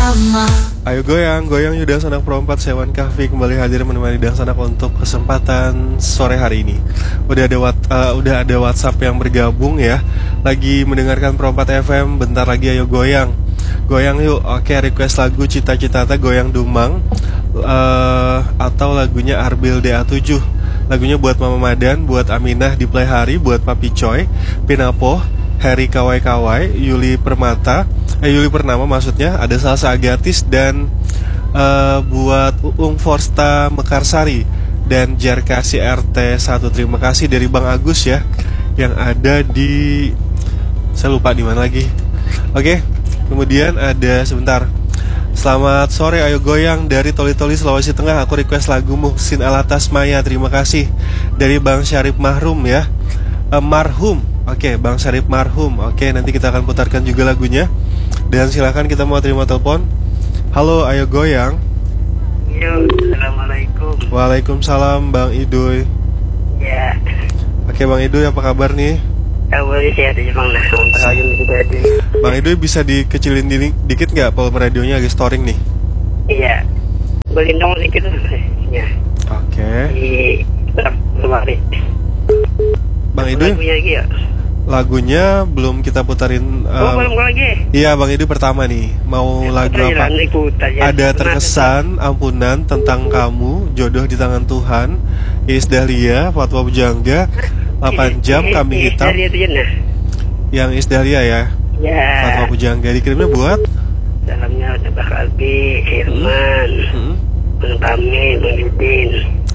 Ayo goyang, goyang yuk Dang Sanak Pro 4. Sewan Kahfi kembali hadir menemani Dang Sanak untuk kesempatan sore hari ini. Udah ada WhatsApp yang bergabung ya. Lagi mendengarkan Pro 4 FM, bentar lagi ayo goyang. Goyang yuk. Oke, request lagu Cita-Citata Goyang Dumang atau lagunya Arbil DA7. Lagunya buat Mama Madan, buat Aminah di Play Hari, buat Papi Coy, Pinapo, Harry Kawai Kawai, Yuli Purnama maksudnya, ada Salsa Agatis dan buat Uung Forsta Mekarsari dan Jarkasi RT 1. Terima kasih dari Bang Agus ya, yang ada di, saya lupa di mana lagi. Oke, kemudian ada sebentar. Selamat sore, ayo goyang dari Toli-Toli Sulawesi Tengah. Aku request lagu Muhsin Alatas Maya. Terima kasih dari Bang Syarif Mahrum ya. Marhum. Oke, Bang Syarif Marhum. Oke, nanti kita akan putarkan juga lagunya. Dan silakan kita mau terima telepon. Halo, ayo goyang. Yo, assalamualaikum. Waalaikumsalam, Bang Idoy. Ya. Oke, Bang Idoy, apa kabar nih? Boleh saya ada Bang Nah, untuk ayun itu tadi. Bang Idoy bisa dikecilin dikit nggak? Volume radionya lagi storing nih. Iya. Berlindung sedikit ya. Oke. Di kemarin. Bang Idoy, lagi ya? lagunya belum kita putarin. Belum lagi. Iya, Bang Idoy pertama nih. Mau lagu apa? Ada Terkesan, Ampunan, Tentang Kamu, Jodoh di Tangan Tuhan, Iis Dahlia, Fatwa Bujangga, 8 Jam, Kambing Hitam. Yang Iis Dahlia ya? Ya. Fatwa Bujangga. Dikirimnya buat? Salamnya untuk Pak Albi, Herman, Bang Tami, Bang Yudin,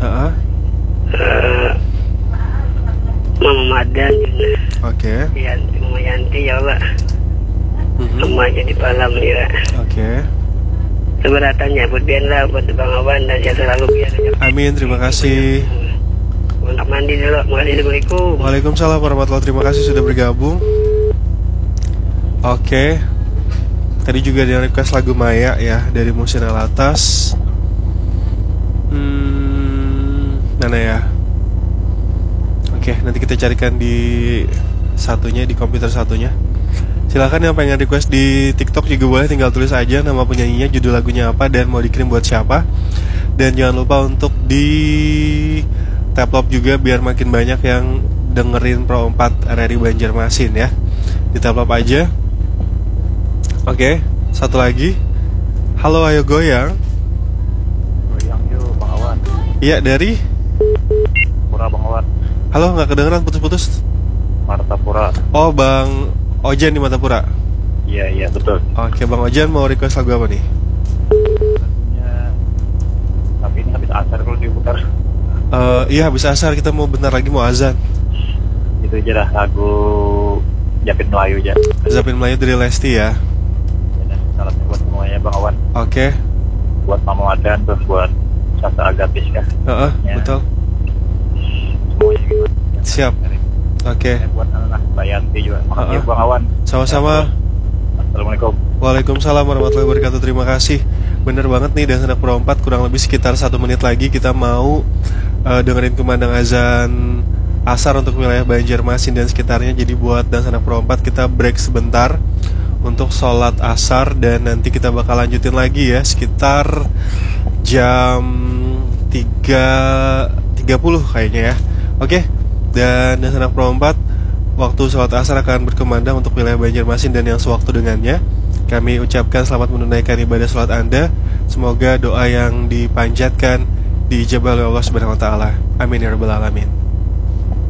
Mama Madan. Oke. Yanti, Mama Yanti, ya Allah. Semua jadi palam ya. Oke. Seberatannya buat Bianla, buat Bang Awan, dan saya selalu biar. Amin, terima kasih. Untuk mandi dulu. Assalamualaikum. Waalaikumsalam warahmatullahi. Terima kasih sudah bergabung. Oke. Tadi juga ada request lagu Maya ya dari Muhsin Alatas. Mana ya? Oke, nanti kita carikan di satunya, di komputer satunya. Silakan yang pengen request di TikTok juga boleh, tinggal tulis aja nama penyanyinya, judul lagunya apa, dan mau dikirim buat siapa. Dan jangan lupa untuk di taplop juga biar makin banyak yang dengerin Pro 4 RRI Banjarmasin ya. Di taplop aja. Oke, satu lagi. Halo, ayo goyang. Goyang yuk, Bang Awan. Iya, dari Pura, Bang Awan. halo, nggak kedengeran, putus-putus. Martapura. Oh, Bang Ojan di Martapura. Iya, betul. Oke, Bang Ojan mau request lagu apa nih? Lagunya, tapi ini habis asar kalau diputar. Iya, habis asar, kita mau bentar lagi mau azan. Itu aja dah, lagu Japin Melayu aja. Zapin Melayu dari Lesti ya. Dan salamnya buat semuanya, Bang Awan. Oke. Buat Mama Madan, terus buat Sasa Agatis ya. Ya. Betul. Semuanya gitu. Siap. Oke. Buat anak Mbak Yanti juga. Makasih Bang Awan. Sama-sama. Assalamualaikum. Waalaikumsalam warahmatullahi wabarakatuh. Terima kasih. Bener banget nih, Dan Sanak Pro 4 kurang lebih sekitar 1 menit lagi kita mau dengerin kumandang azan asar untuk wilayah Banjarmasin dan sekitarnya. Jadi buat Dan Sanak Pro 4 kita break sebentar untuk sholat asar, dan nanti kita bakal lanjutin lagi ya sekitar jam 3.30 kayaknya ya. Oke. Dan Sanak Pro 4 waktu sholat asar akan berkumandang untuk wilayah Banjarmasin dan yang sewaktu dengannya. Kami ucapkan selamat menunaikan ibadah sholat Anda. Semoga doa yang dipanjatkan diijabah oleh Allah Subhanahu wa taala. Amin ya rabbal alamin.